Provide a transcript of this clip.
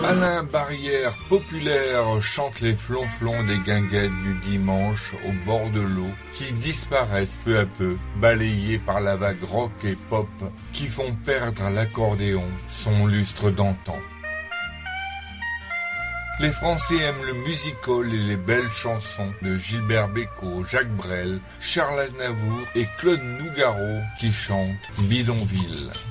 Alain Barrière populaire chante les flonflons des guinguettes du dimanche au bord de l'eau qui disparaissent peu à peu, balayés par la vague rock et pop qui font perdre à l'accordéon son lustre d'antan. Les Français aiment le music-hall et les belles chansons de Gilbert Bécaud, Jacques Brel, Charles Aznavour et Claude Nougaro qui chantent Bidonville.